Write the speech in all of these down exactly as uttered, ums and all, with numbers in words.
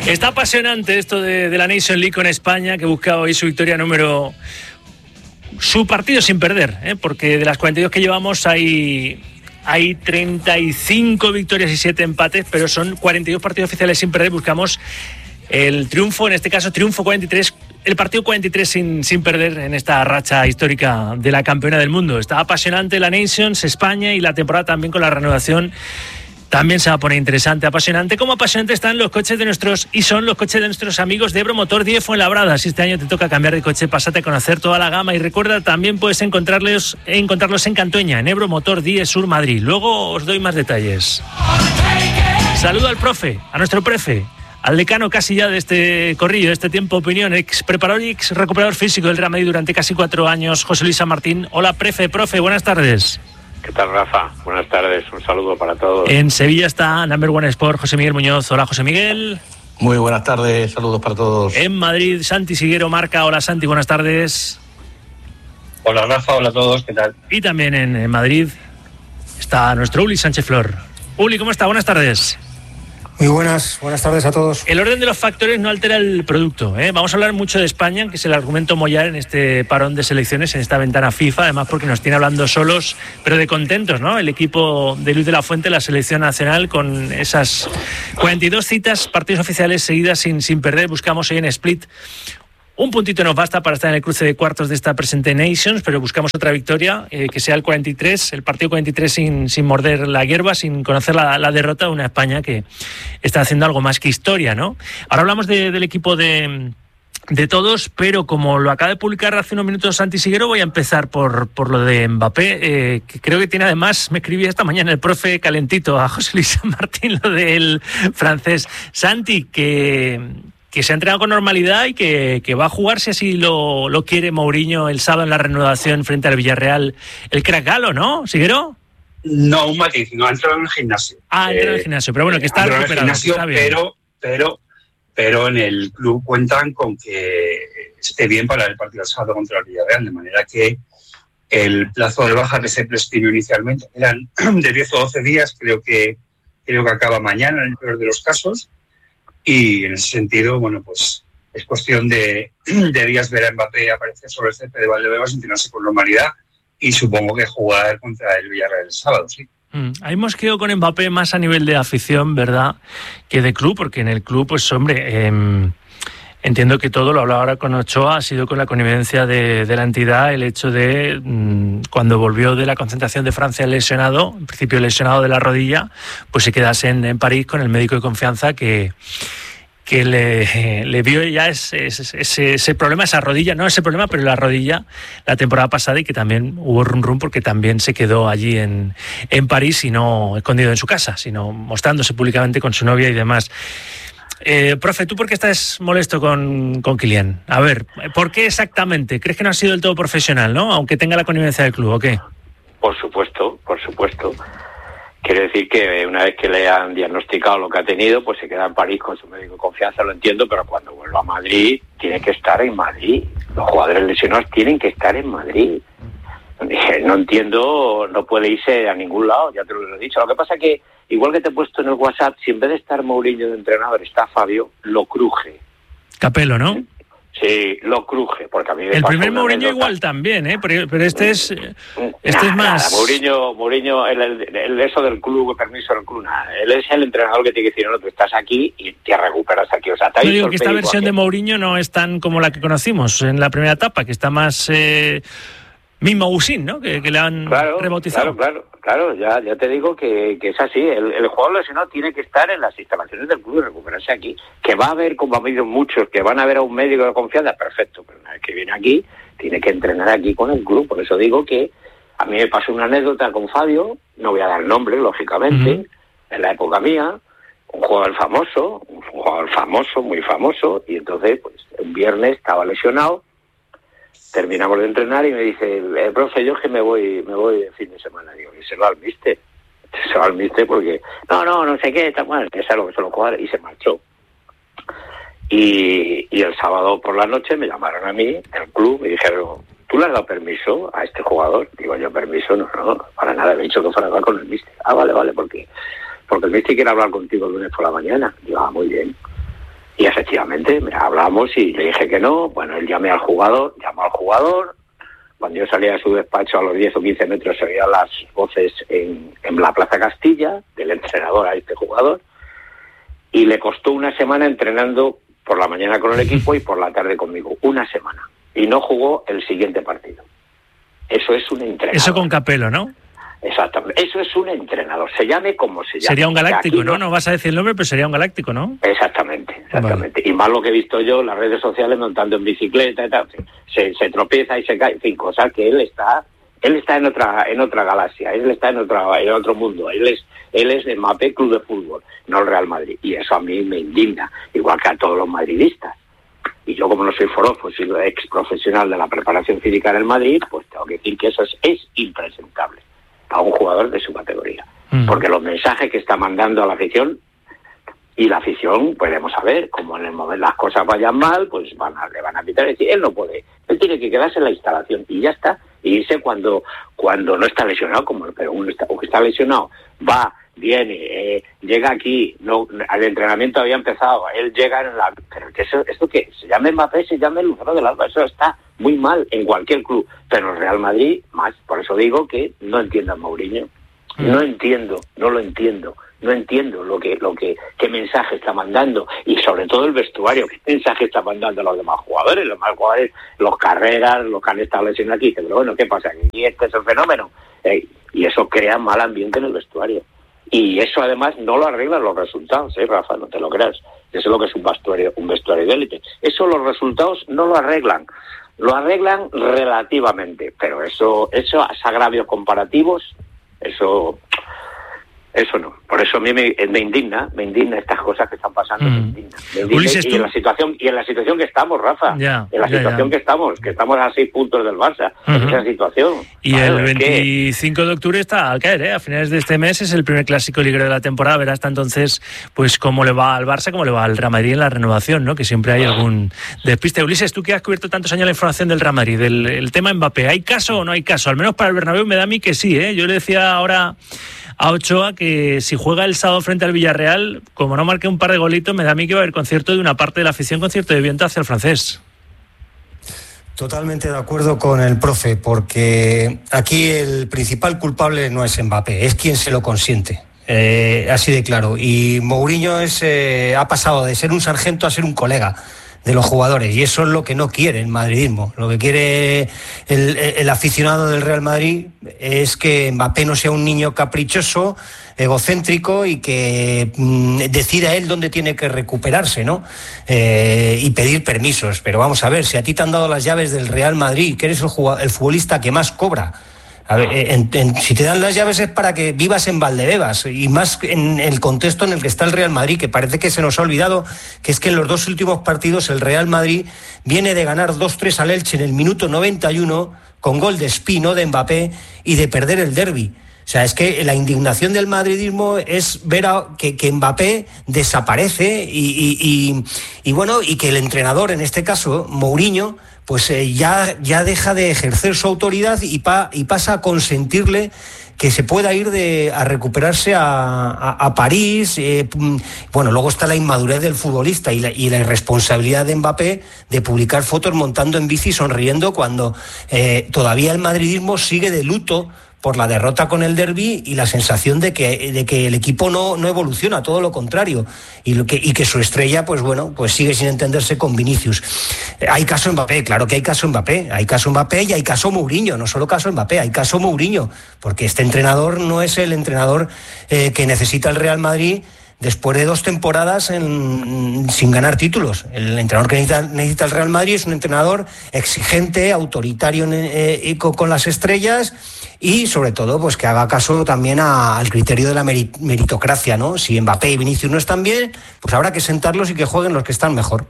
Está apasionante esto de, de la Nation League con España, que busca hoy su victoria número... su partido sin perder, ¿eh? Porque de las cuarenta y dos que llevamos hay, hay treinta y cinco victorias y siete empates, pero son cuarenta y dos partidos oficiales sin perder. Buscamos el triunfo, en este caso triunfo cuarenta y tres, el partido cuarenta y tres sin, sin perder en esta racha histórica de la campeona del mundo. Está apasionante la Nations, España, y la temporada también con la renovación también se va a poner interesante, apasionante. Como apasionante están los coches de nuestros, y son los coches de nuestros amigos de Ebro Motor diez Fuenlabrada. Si este año te toca cambiar de coche, pásate a conocer toda la gama, y recuerda, también puedes encontrarlos, encontrarlos en Cantueña, en Ebro Motor diez Sur Madrid. Luego os doy más detalles. Saludo al profe, a nuestro prefe, al decano casi ya de este corrillo, de este tiempo opinión, ex preparador y ex recuperador físico del Real Madrid durante casi cuatro años, José Luis San Martín. Hola, prefe, profe, buenas tardes. ¿Qué tal, Rafa? Buenas tardes, un saludo para todos. En Sevilla está Number One Sport, José Miguel Muñoz. Hola, José Miguel. Muy buenas tardes, saludos para todos. En Madrid, Santi Siguero Marca. Hola, Santi, buenas tardes. Hola, Rafa, hola a todos, ¿qué tal? Y también en, en Madrid está nuestro Uli Sánchez Flor. Uli, ¿cómo está? Buenas tardes. Muy buenas, buenas tardes a todos. El orden de los factores no altera el producto, ¿eh? Vamos a hablar mucho de España, que es el argumento mollar en este parón de selecciones, en esta ventana FIFA, además porque nos tiene hablando solos, pero de contentos, ¿no? El equipo de Luis de la Fuente, la selección nacional, con esas cuarenta y dos citas, partidos oficiales seguidas sin, sin perder. Buscamos hoy en Split. Un puntito nos basta para estar en el cruce de cuartos de esta presente Nations, pero buscamos otra victoria, eh, que sea el cuarenta y tres, el partido cuarenta y tres sin, sin morder la hierba, sin conocer la, la derrota de una España que está haciendo algo más que historia, ¿no? Ahora hablamos de, del equipo de, de todos, pero como lo acaba de publicar hace unos minutos Santi Siguero, voy a empezar por, por lo de Mbappé, eh, que creo que tiene además, me escribía esta mañana el profe calentito a José Luis San Martín, lo del francés. Santi, que... que se ha entrenado con normalidad y que, que va a jugar, si así lo, lo quiere Mourinho, el sábado en la reanudación frente al Villarreal, el crack galo, ¿no, Siguero? No, un matiz, no ha entrado en el gimnasio. Ah, ha entrado en el gimnasio, pero bueno, que está recuperado. En el gimnasio, está bien. Pero, pero, pero en el club cuentan con que esté bien para el partido del sábado contra el Villarreal, de manera que el plazo de baja que se prescribió inicialmente eran de diez o doce días, creo que, creo que acaba mañana en el peor de los casos. Y en ese sentido, bueno, pues es cuestión de, de días ver a Mbappé aparecer sobre el césped de Valdebebas, entrenarse con normalidad y supongo que jugar contra el Villarreal el sábado, sí. Mm, hay mosqueo con Mbappé más a nivel de afición, ¿verdad?, que de club, porque en el club, pues hombre, eh, entiendo que todo, lo hablaba ahora con Ochoa, ha sido con la connivencia de, de la entidad, el hecho de, mmm, cuando volvió de la concentración de Francia lesionado, en principio lesionado de la rodilla, pues se quedase en, en París con el médico de confianza que... que le, le vio ya ese, ese, ese problema, esa rodilla, no ese problema, pero la rodilla la temporada pasada, y que también hubo run run porque también se quedó allí en, en París y no escondido en su casa, sino mostrándose públicamente con su novia y demás. Eh, profe, ¿tú por qué estás molesto con, con Kylian? A ver, ¿por qué exactamente? ¿Crees que no ha sido del todo profesional, no? Aunque tenga la connivencia del club, ¿o qué? Por supuesto, por supuesto. Quiere decir que una vez que le han diagnosticado lo que ha tenido, pues se queda en París con su médico de confianza, lo entiendo, pero cuando vuelva a Madrid, tiene que estar en Madrid. Los jugadores lesionados tienen que estar en Madrid. No entiendo, no puede irse a ningún lado, ya te lo he dicho. Lo que pasa es que, igual que te he puesto en el WhatsApp, si en vez de estar Mourinho de entrenador está Fabio, lo cruje. Capello, ¿no? Sí, lo cruje, porque a mí me el pasó primer Mourinho anécdota. Igual también, ¿eh? Pero, pero este es este nada, es más... Nada. Mourinho, Mourinho el, el, el eso del club, el permiso del club, nada. Él es el entrenador que tiene que decir, no, tú estás aquí y te recuperas aquí. O sea, te Yo digo que esta versión aquí. de Mourinho no es tan como la que conocimos en la primera etapa, que está más... Eh, mismo Usin, ¿no? Que, que le han claro, rebautizado. Claro, claro, claro, ya, ya te digo que, que es así. El, el jugador lesionado tiene que estar en las instalaciones del club y recuperarse aquí. Que va a haber, como ha habido muchos, que van a ver a un médico de confianza, perfecto, pero una vez que viene aquí, tiene que entrenar aquí con el club. Por eso digo que a mí me pasó una anécdota con Fabio, no voy a dar nombre, lógicamente, uh-huh. en la época mía, un jugador famoso, un jugador famoso, muy famoso, y entonces, pues, un viernes estaba lesionado. Terminamos de entrenar y me dice, eh, profe, yo es que me voy me voy de fin de semana. Digo, y se va al míster. Se va al míster porque, no, no, no sé qué, está mal, que es algo que suelo jugar, y se marchó. Y, y el sábado por la noche me llamaron a mí, el club, y dijeron, ¿tú le has dado permiso a este jugador? Digo, yo permiso, no, no, para nada, me he dicho que fuera a hablar con el míster. Ah, vale, vale, ¿por qué? Porque el míster quiere hablar contigo el lunes por la mañana. Digo, ah, muy bien. Y efectivamente, hablamos y le dije que no. Bueno, él llamé al jugador, llamó al jugador. Cuando yo salía de su despacho a los diez o quince metros se oían las voces en, en la Plaza Castilla, del entrenador a este jugador, y le costó una semana entrenando por la mañana con el equipo y por la tarde conmigo. Una semana. Y no jugó el siguiente partido. Eso es un entrenador. Eso con Capello, ¿no? Exactamente. Eso es un entrenador. Se llame como se llame. Sería un galáctico, ¿no? no No vas a decir el nombre, pero sería un galáctico, ¿no? Exactamente, exactamente. Vale. Y más lo que he visto yo en las redes sociales montando en bicicleta y tal. Se, se tropieza y se cae. En fin, cosas que él está... Él está en otra en otra galaxia, él está en otra en otro mundo, él es él es el Mbappé Club de Fútbol, no el Real Madrid, y eso a mí me indigna, igual que a todos los madridistas. Y yo, como no soy forofo, soy ex profesional de la preparación física del Madrid, pues tengo que decir que eso es, es impresentable a un jugador de su categoría, mm. porque los mensajes que está mandando a la afición, y la afición, podemos saber, como en el momento las cosas vayan mal, pues van a, le van a pitar y decir, él no puede, él tiene que quedarse en la instalación y ya está, y irse cuando cuando no está lesionado, como pero uno está, o que está lesionado, va, viene, eh, llega aquí, no, el entrenamiento había empezado, él llega en la... Pero que eso, ¿esto qué? Se llame Mbappé, se llame Lucero del Alba, eso está muy mal en cualquier club, pero el Real Madrid más, por eso digo que no entiendo a Mourinho, no entiendo, no lo entiendo. No entiendo lo que, lo que, qué mensaje está mandando, y sobre todo el vestuario, qué mensaje está mandando a los demás jugadores, los demás jugadores, los carreras, los que han estado lesionados aquí, pero bueno, ¿qué pasa? ¿Y este es el fenómeno? Eh, y eso crea mal ambiente en el vestuario. Y eso además no lo arreglan los resultados, ¿eh, Rafa? No te lo creas. Eso es lo que es un vestuario, un vestuario de élite. Eso los resultados no lo arreglan. Lo arreglan relativamente, pero eso, eso, agravios comparativos, eso... Eso no. Por eso a mí me, me indigna, me indigna estas cosas que están pasando, mm. me indigna. Me indigna Ulises, y, tú... en la situación, y en la situación que estamos, Rafa. Ya, en la ya, situación ya. que estamos, que estamos a seis puntos del Barça. Uh-huh. En esa situación. Y vale, el veinticinco que... de octubre está al caer, ¿eh? A finales de este mes es el primer clásico liguero de la temporada. Verá hasta entonces pues cómo le va al Barça, cómo le va al Real Madrid en la renovación, ¿no? Que siempre hay algún despiste. Ulises, tú que has cubierto tantos años la información del Real Madrid, del el tema Mbappé, ¿hay caso o no hay caso? Al menos para el Bernabéu me da a mí que sí, ¿eh? Yo le decía ahora a Ochoa que si juega el sábado frente al Villarreal, como no marque un par de golitos, me da a mí que va a haber concierto de una parte de la afición, concierto de viento hacia el francés. Totalmente de acuerdo con el profe, porque aquí el principal culpable no es Mbappé, es quien se lo consiente. Eh, así de claro. Y Mourinho es, eh, ha pasado de ser un sargento a ser un colega de los jugadores, y eso es lo que no quiere el madridismo. Lo que quiere el, el aficionado del Real Madrid es que Mbappé no sea un niño caprichoso, egocéntrico, y que mmm, decida él dónde tiene que recuperarse, ¿no? Eh, y pedir permisos. Pero vamos a ver, si a ti te han dado las llaves del Real Madrid, que eres el, jugador, el futbolista que más cobra, a ver, en, en, si te dan las llaves es para que vivas en Valdebebas, y más en el contexto en el que está el Real Madrid, que parece que se nos ha olvidado que es que en los dos últimos partidos el Real Madrid viene de ganar dos tres al Elche en el minuto noventa y uno con gol de Espino, de Mbappé, y de perder el derbi. O sea, es que la indignación del madridismo es ver a, que, que Mbappé desaparece y, y, y, y bueno, y que el entrenador, en este caso Mourinho, pues eh, ya, ya deja de ejercer su autoridad y, pa, y pasa a consentirle que se pueda ir de, a recuperarse a, a, a París. Eh, bueno, luego está la inmadurez del futbolista y la, y la irresponsabilidad de Mbappé de publicar fotos montando en bici sonriendo cuando eh, todavía el madridismo sigue de luto por la derrota con el derbi y la sensación de que, de que el equipo no, no evoluciona, todo lo contrario, y, lo que, y que su estrella, pues bueno, pues sigue sin entenderse con Vinicius. Hay caso Mbappé, claro que hay caso Mbappé, hay caso Mbappé y hay caso Mourinho, no solo caso Mbappé, hay caso Mourinho, porque este entrenador no es el entrenador eh, que necesita el Real Madrid después de dos temporadas en, sin ganar títulos. El entrenador que necesita, necesita el Real Madrid es un entrenador exigente, autoritario eh, con, con las estrellas, y sobre todo pues que haga caso también a, al criterio de la meritocracia, ¿no? Si Mbappé y Vinicius no están bien, pues habrá que sentarlos y que jueguen los que están mejor.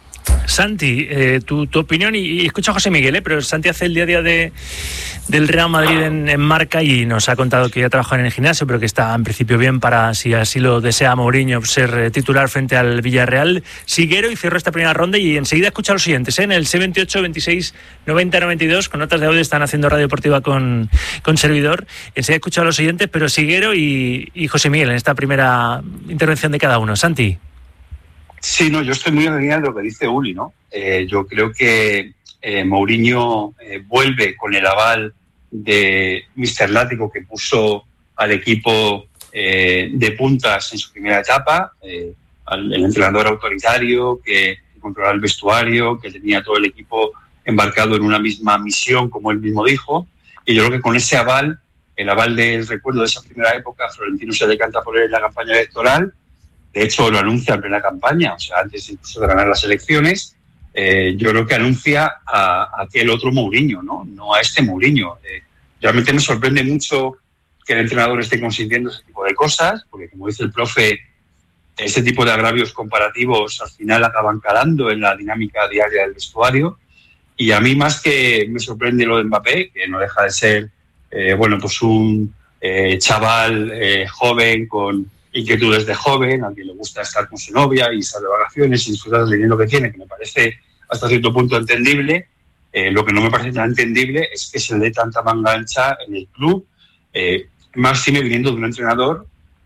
Santi, eh, tu, tu opinión, y, y escucha a José Miguel, eh, pero Santi hace el día a día de, del Real Madrid en, en Marca y nos ha contado que ya trabaja en el gimnasio, pero que está en principio bien para, si así lo desea Mourinho, ser eh, titular frente al Villarreal. Siguero, y cierro esta primera ronda y enseguida escucha a los siguientes, ¿eh? En el seis veintiocho, veintiséis, noventa, noventa y dos, con notas de audio están haciendo radio deportiva con, con servidor. Enseguida escucha a los siguientes, pero Siguero y, y José Miguel en esta primera intervención de cada uno. Santi. Sí, Sí, no, yo estoy muy en línea de lo que dice Uli, ¿no? Eh, yo creo que eh, Mourinho eh, vuelve con el aval de míster Látigo, que puso al equipo eh, de puntas en su primera etapa, eh, al, el entrenador autoritario que controlaba el vestuario, que tenía todo el equipo embarcado en una misma misión, como él mismo dijo, y yo creo que con ese aval, el aval del recuerdo de esa primera época, Florentino se decanta por él en la campaña electoral. De hecho, lo anuncia en plena campaña, o sea, antes incluso de ganar las elecciones. Eh, yo creo que anuncia a, a aquel otro Mourinho, ¿no? No a este Mourinho. Eh, realmente me sorprende mucho que el entrenador esté consintiendo ese tipo de cosas, porque como dice el profe, ese tipo de agravios comparativos al final acaban calando en la dinámica diaria del vestuario. Y a mí más que me sorprende lo de Mbappé, que no deja de ser, eh, bueno, pues un eh, chaval eh, joven con inquietudes de joven, a quien le gusta estar con su novia y estar de vacaciones y disfrutar del dinero que tiene, que me parece hasta cierto punto entendible. Eh, lo que no me parece tan entendible es que se le dé tanta manga ancha en el club, eh, máxime viniendo de un entrenador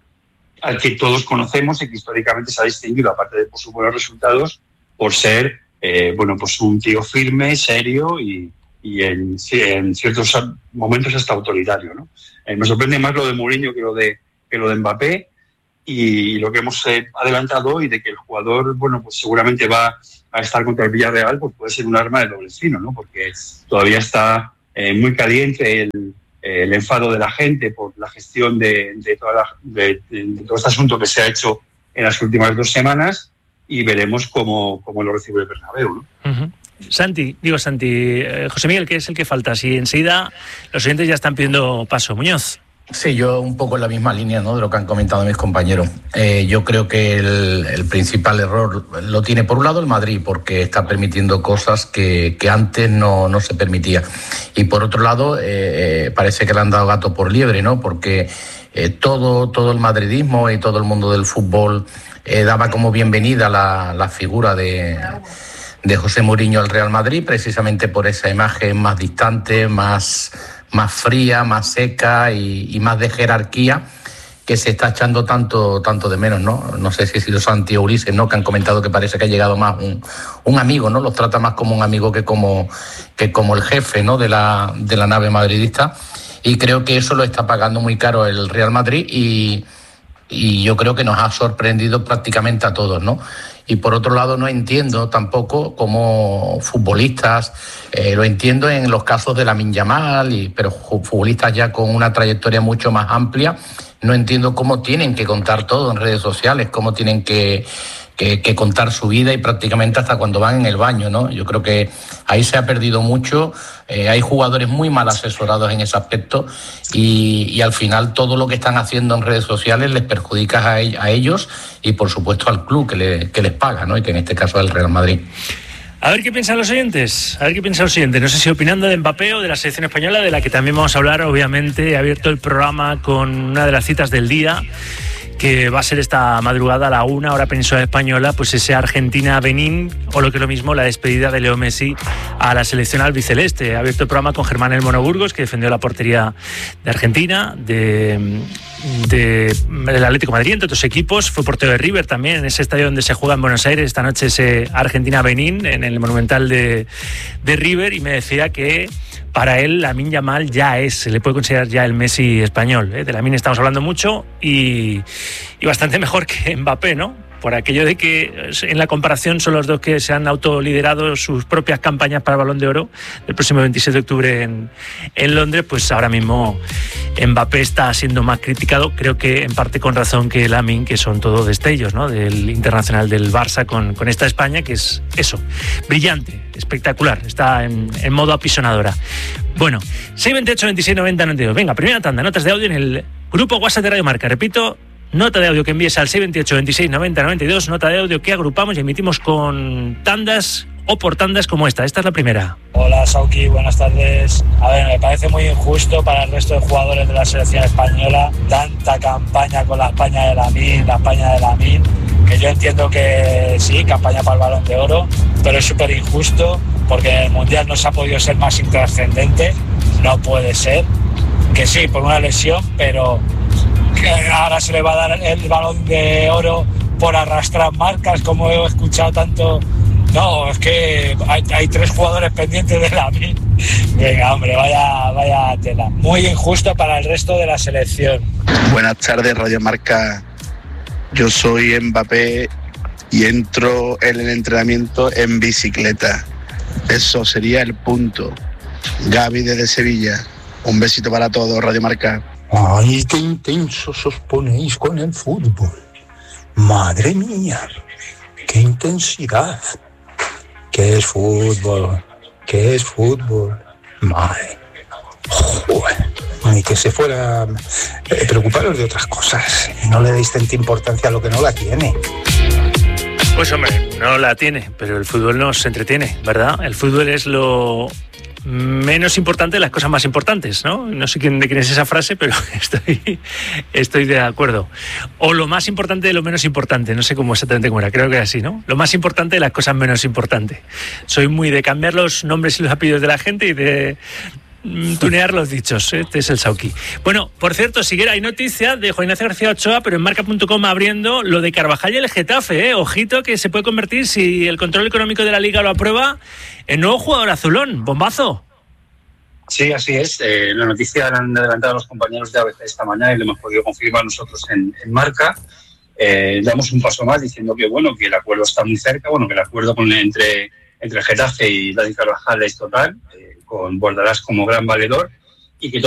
al que todos conocemos y que históricamente se ha distinguido, aparte de por sus buenos resultados, por ser eh, bueno, pues un tío firme, serio y, y en, en ciertos momentos hasta autoritario, ¿no? Eh, me sorprende más lo de Mourinho que lo de, que lo de Mbappé. Y lo que hemos eh, adelantado hoy de que el jugador, bueno, pues seguramente va a estar contra el Villarreal, pues puede ser un arma de doble filo, ¿no? Porque todavía está eh, muy caliente el, eh, el enfado de la gente por la gestión de, de, toda la, de, de, de todo este asunto que se ha hecho en las últimas dos semanas y veremos cómo, cómo lo recibe el Bernabéu, ¿no? Uh-huh. Santi, digo Santi, eh, José Miguel, ¿qué es el que falta? Si enseguida los oyentes ya están pidiendo paso. Muñoz. Sí, yo un poco en la misma línea, ¿no?, de lo que han comentado mis compañeros. Eh, yo creo que el, el principal error lo tiene por un lado el Madrid, porque está permitiendo cosas que, que antes no, no se permitía. Y por otro lado, eh, parece que le han dado gato por liebre, ¿no?, porque eh, todo, todo el madridismo y todo el mundo del fútbol eh, daba como bienvenida la, la figura de, de José Mourinho al Real Madrid, precisamente por esa imagen más distante, más... más fría, más seca y, y más de jerarquía que se está echando tanto tanto de menos, ¿no? No sé si ha sido Santi o Ulises, ¿no?, que han comentado que parece que ha llegado más un, un amigo, ¿no? Los trata más como un amigo que como, que como el jefe, ¿no?, de la, de la nave madridista. Y creo que eso lo está pagando muy caro el Real Madrid y, y yo creo que nos ha sorprendido prácticamente a todos, ¿no? Y por otro lado no entiendo tampoco cómo futbolistas, eh, lo entiendo en los casos de Lamine Yamal, y, pero futbolistas ya con una trayectoria mucho más amplia, no entiendo cómo tienen que contar todo en redes sociales, cómo tienen que, que, que contar su vida y prácticamente hasta cuando van en el baño, ¿no? Yo creo que ahí se ha perdido mucho, eh, hay jugadores muy mal asesorados en ese aspecto y, y al final todo lo que están haciendo en redes sociales les perjudica a, a ellos y por supuesto al club que, le, que les paga, ¿no?, y que en este caso es el Real Madrid. A ver qué piensan los oyentes, a ver qué piensan los oyentes. No sé si opinando de Mbappé o de la selección española, de la que también vamos a hablar, obviamente. He abierto el programa con una de las citas del día, que va a ser esta madrugada a la una, hora península española, pues ese Argentina-Benín, o lo que es lo mismo, la despedida de Leo Messi a la selección albiceleste. He abierto el programa con Germán El Mono Burgos, que defendió la portería de Argentina, de, de, del Atlético de Madrid, entre otros equipos. Fue portero de River también, en ese estadio donde se juega en Buenos Aires esta noche, ese Argentina-Benín, en el Monumental de, de River, y me decía que para él Lamine Yamal ya es, se le puede considerar ya el Messi español, ¿eh? De Lamine estamos hablando mucho y, y bastante mejor que Mbappé, ¿no? Por aquello de que en la comparación son los dos que se han autoliderado sus propias campañas para el Balón de Oro el próximo veintisiete de octubre en, en Londres. Pues ahora mismo Mbappé está siendo más criticado, creo que en parte con razón, que Lamine, que son todos destellos, ¿no?, del internacional del Barça con, con esta España, que es eso, brillante, espectacular, está en, en modo apisonadora. Bueno, seis veintiocho, veintiséis, noventa, noventa y dos. Venga, primera tanda, notas de audio en el grupo WhatsApp de Radio Marca. Repito, nota de audio que envíes al seis veintiocho, veintiséis, noventa, noventa y dos, nota de audio que agrupamos y emitimos con tandas o por tandas como esta. Esta es la primera. Hola, Sauki, buenas tardes. A ver, me parece muy injusto para el resto de jugadores de la selección española tanta campaña con la España de Lamine, la España de Lamine, que yo entiendo que sí, campaña para el Balón de Oro, pero es súper injusto porque en el Mundial no se ha podido ser más intrascendente, no puede ser, que sí, por una lesión, pero que ahora se le va a dar el Balón de Oro por arrastrar marcas, como he escuchado tanto. No, es que hay, hay tres jugadores pendientes de la min. Venga, hombre, vaya, vaya tela. Muy injusto para el resto de la selección. Buenas tardes, Radio Marca. Yo soy Mbappé y entro en el entrenamiento en bicicleta. Eso sería el punto. Gaby desde Sevilla. Un besito para todos, Radio Marca. Ay, qué intensos os ponéis con el fútbol. Madre mía, qué intensidad. ¿Qué es fútbol? ¿Qué es fútbol? Madre. Joder. Ni que se fuera. Eh, preocuparos de otras cosas. No le deis tanta importancia a lo que no la tiene. Pues hombre, no la tiene, pero el fútbol nos entretiene, ¿verdad? El fútbol es lo menos importante de las cosas más importantes, ¿no? No sé quién, de quién es esa frase, pero estoy, estoy de acuerdo. O lo más importante de lo menos importante, no sé cómo exactamente cómo era, creo que era así, ¿no? Lo más importante de las cosas menos importantes. Soy muy de cambiar los nombres y los apellidos de la gente y de tunear los dichos. Este es el Sauki. Bueno, por cierto, Siguera, hay noticia de Juan Ignacio García Ochoa, pero en marca punto com abriendo lo de Carvajal y el Getafe, ¿eh? Ojito, que se puede convertir, si el control económico de la Liga lo aprueba, en nuevo jugador azulón. Bombazo. Sí, así es. Eh, la noticia la han adelantado los compañeros de A B C esta mañana y lo hemos podido confirmar nosotros en, en marca. Eh, damos un paso más diciendo que bueno, que el acuerdo está muy cerca, bueno, que el acuerdo con, entre, entre el Getafe y Dani Carvajal es total, eh, con Bordalás como gran valedor, y que